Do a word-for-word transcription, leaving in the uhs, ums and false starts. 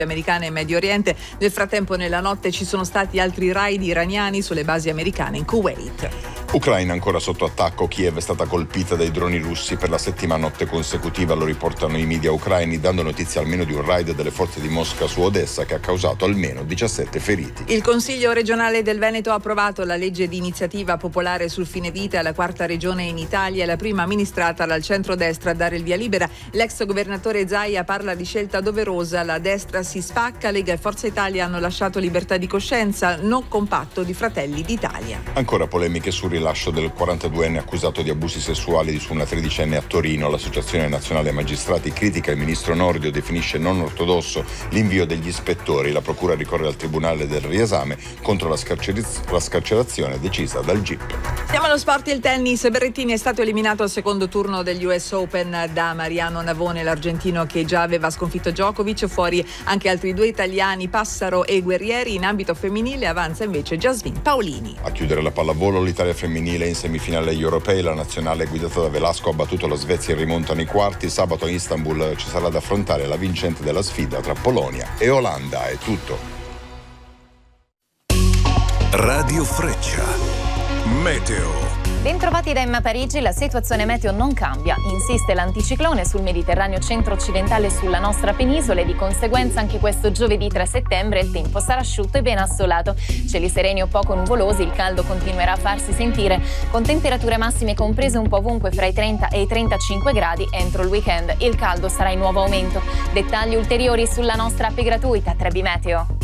americane in Medio Oriente. Nel frattempo, nella notte ci sono stati altri raid iraniani sulle basi americane in Kuwait. Ucraina ancora sotto attacco. Kiev è stata colpita dai droni russi per la settima notte consecutiva, lo riportano i media ucraini, dando notizia almeno di un raid delle forze di Mosca su Odessa che ha causato almeno diciassette feriti. Il Consiglio regionale del Veneto ha approvato la legge di iniziativa popolare sul fine vita, la quarta regione in Italia e la prima amministrata dal centrodestra a dare il via libera. L'ex governatore Zaia parla di scelta doverosa, la destra si spacca, Lega e Forza Italia hanno lasciato libertà di coscienza, non compatto di Fratelli d'Italia. Ancora polemiche sul rilascio del quarantaduenne accusato di abusi sessuali su una tredicenne a Torino. L'Associazione Nazionale Magistrati critica il ministro Nordio, definisce non ortodosso l'invio degli ispettori. La procura ricorre al tribunale del riesame contro la, scarceriz- la scarcerazione decisa dal G I P. Siamo allo sport e il tennis. Berrettini è stato eliminato al secondo turno degli U S Open da Mariano Navone, l'argentino che già aveva sconfitto Djokovic. Fuori anche altri due italiani, Passaro e Guerrieri. In ambito femminile avanza invece Jasmine Paolini. A chiudere la pallavolo, l'Italia femminile in semifinale agli europei. La nazionale guidata da Velasco ha battuto la Svezia e rimonta nei quarti. Sabato a Istanbul ci sarà da affrontare la vincente della sfida tra Polonia e Olanda. È tutto. Radio Freccia. Meteo. Bentrovati da Emma Parigi, la situazione meteo non cambia. Insiste l'anticiclone sul Mediterraneo centro-occidentale e sulla nostra penisola e di conseguenza anche questo giovedì tre settembre il tempo sarà asciutto e ben assolato. Cieli sereni o poco nuvolosi, il caldo continuerà a farsi sentire con temperature massime comprese un po' ovunque fra i trenta e i trentacinque gradi. Entro il weekend il caldo sarà in nuovo aumento. Dettagli ulteriori sulla nostra app gratuita tre B Meteo.